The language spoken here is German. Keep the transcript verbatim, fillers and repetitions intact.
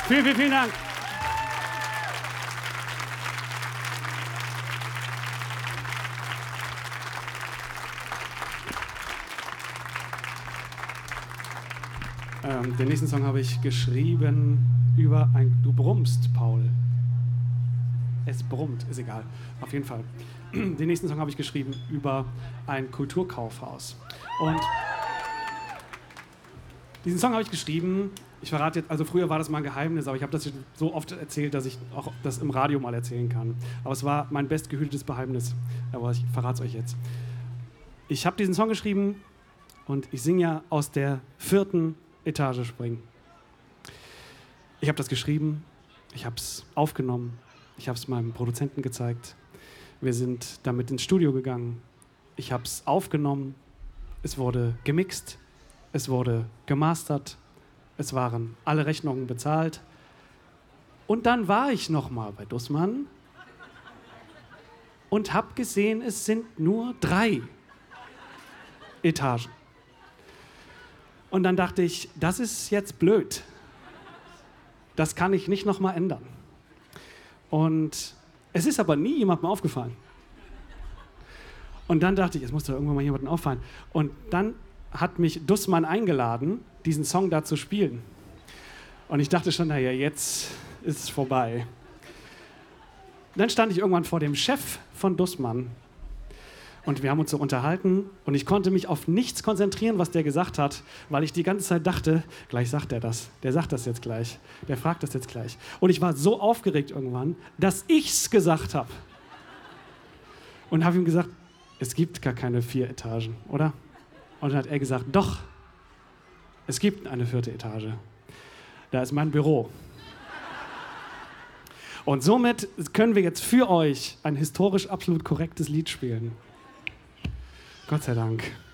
Vielen, vielen, vielen Dank. Ähm, den nächsten Song habe ich geschrieben über ein... Du brummst, Paul. Es brummt, ist egal. Auf jeden Fall. Den nächsten Song habe ich geschrieben über ein Kulturkaufhaus. Und diesen Song habe ich geschrieben, ich verrate jetzt, also früher war das mal ein Geheimnis, aber ich habe das so oft erzählt, dass ich auch das im Radio mal erzählen kann. Aber es war mein bestgehütetes Geheimnis, aber ich verrate es euch jetzt. Ich habe diesen Song geschrieben und ich singe ja aus der vierten Etage springen. Ich habe das geschrieben, ich habe es aufgenommen, ich habe es meinem Produzenten gezeigt. Wir sind damit ins Studio gegangen. Ich habe es aufgenommen, es wurde gemixt, es wurde gemastert, es waren alle Rechnungen bezahlt. Und dann war ich nochmal bei Dussmann und habe gesehen, es sind nur drei Etagen. Und dann dachte ich, das ist jetzt blöd. Das kann ich nicht nochmal ändern. Und es ist aber nie jemandem aufgefallen. Und dann dachte ich, es muss doch irgendwann mal jemandem auffallen. Und dann hat mich Dussmann eingeladen, diesen Song da zu spielen. Und ich dachte schon, naja, jetzt ist es vorbei. Dann stand ich irgendwann vor dem Chef von Dussmann und wir haben uns so unterhalten und ich konnte mich auf nichts konzentrieren, was der gesagt hat, weil ich die ganze Zeit dachte, gleich sagt er das, der sagt das jetzt gleich, der fragt das jetzt gleich. Und ich war so aufgeregt irgendwann, dass ich's gesagt habe. Und habe ihm gesagt, es gibt gar keine vier Etagen, oder? Und dann hat er gesagt, doch, es gibt eine vierte Etage. Da ist mein Büro. Und somit können wir jetzt für euch ein historisch absolut korrektes Lied spielen. Gott sei Dank.